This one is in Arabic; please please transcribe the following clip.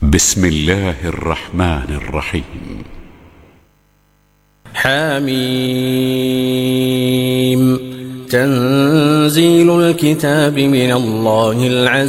بسم الله الرحمن الرحيم. حميم. تنزيل الكتاب من الله العزيز